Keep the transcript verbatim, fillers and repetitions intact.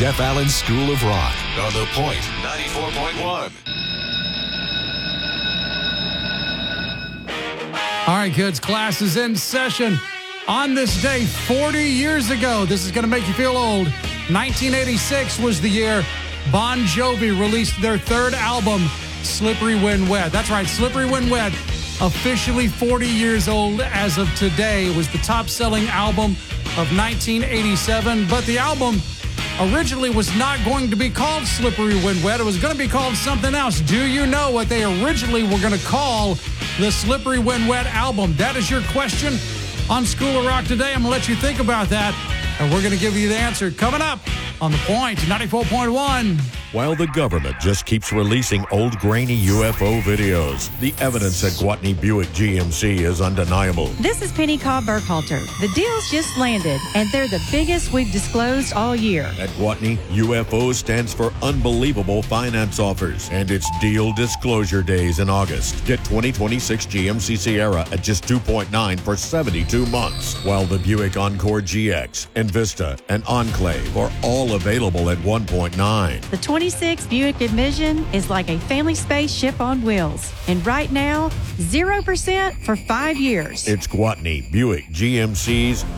Jeff Allen School of Rock on The Point ninety-four point one. All right, kids, class is in session. On this day, forty years ago, this is going to make you feel old, nineteen eighty-six was the year Bon Jovi released their third album, Slippery When Wet. That's right, Slippery When Wet, officially forty years old as of today. It was the top-selling album of nineteen eighty-seven, but the album originally was not going to be called Slippery When Wet. It was going to be called something else. Do you know what they originally were going to call the Slippery When Wet album? That is your question on School of Rock today. I'm going to let you think about that, and we're going to give you the answer coming up on The Point ninety-four point one. While the government just keeps releasing old grainy U F O videos, the evidence at Gwatney Buick G M C is undeniable. This is Penny Cobb Burkhalter. The deals just landed, and they're the biggest we've disclosed all year. At Gwatney, U F O stands for Unbelievable Finance Offers, and it's Deal Disclosure Days in August. Get twenty twenty-six G M C Sierra at just two point nine for seventy-two months, while the Buick Encore G X, Envista, and Enclave are all available at one point nine. The twenty-six Buick Envision is like a family spaceship on wheels. And right now, zero percent for five years. It's Gwatney Buick G M C's